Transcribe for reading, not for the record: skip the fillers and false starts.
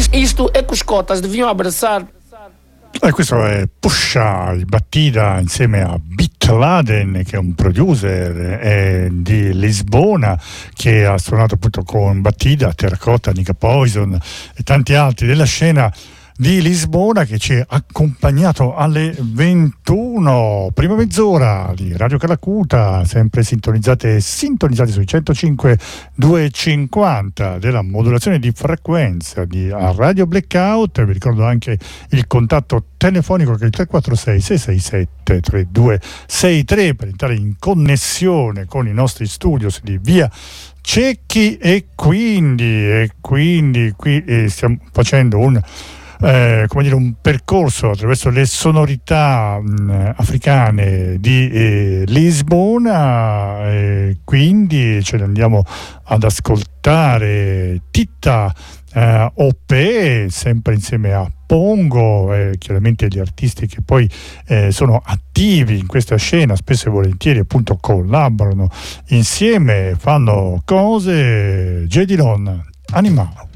Isto è cuscotas, dobbiamo abbracciare. E questo è Pusha, il Battida insieme a Beat Laden, che è un producer di Lisbona, che ha suonato appunto con Battida, Terracotta, Nika Poison e tanti altri della scena di Lisbona, che ci ha accompagnato alle 21, prima mezz'ora di Radio Calacuta, sempre sintonizzate sui 105 250 della modulazione di frequenza di Radio Blackout. Vi ricordo anche il contatto telefonico, che è il 346 667 3263, per entrare in connessione con i nostri studios di via Cecchi. E quindi qui stiamo facendo un percorso attraverso le sonorità africane di Lisbona, quindi ce ne andiamo ad ascoltare Tita Ope, sempre insieme a Pongo, chiaramente gli artisti che poi sono attivi in questa scena, spesso e volentieri appunto collaborano insieme, fanno cose. Jedilon, Animal.